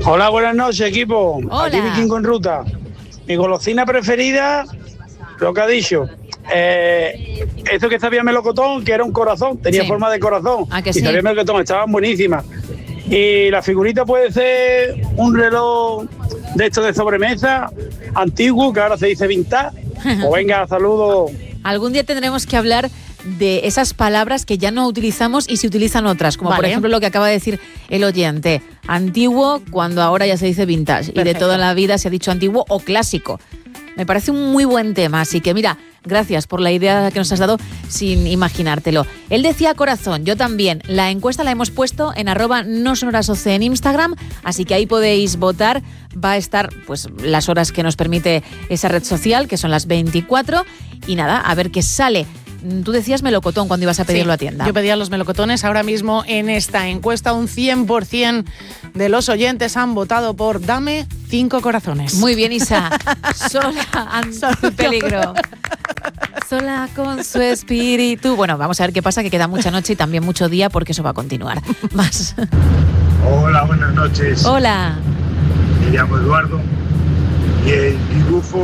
Hola, buenas noches, equipo. Hola. Aquí Vikingo en ruta. Mi golosina preferida, lo que ha dicho. Esto que sabía melocotón, que era un corazón, tenía Sí. forma de corazón. ¿A que y sí? sabía melocotón, estaban buenísimas. Y la figurita puede ser un reloj de esto de sobremesa, antiguo, que ahora se dice vintage. O venga, saludos. Algún día tendremos que hablar de esas palabras que ya no utilizamos y se utilizan otras, como por Vale. ejemplo lo que acaba de decir el oyente. Antiguo cuando ahora ya se dice vintage. Y de Perfecto. toda la vida se ha dicho antiguo o clásico. Me parece un muy buen tema, así que mira, gracias por la idea que nos has dado sin imaginártelo. Él decía corazón, yo también. La encuesta la hemos puesto en @nosonorasoc en Instagram, así que ahí podéis votar. Va a estar pues las horas que nos permite esa red social, que son las 24. Y nada, a ver qué sale. Tú decías melocotón cuando ibas a pedirlo Sí, a tienda. Yo pedía los melocotones. Ahora mismo en esta encuesta un 100% de los oyentes han votado por Dame 5 corazones. Muy bien, Isa. Sola ante el peligro. Sola con su espíritu. Bueno, vamos a ver qué pasa, que queda mucha noche y también mucho día, porque eso va a continuar. Más. Hola, buenas noches. Hola. Me llamo Eduardo y el dibujo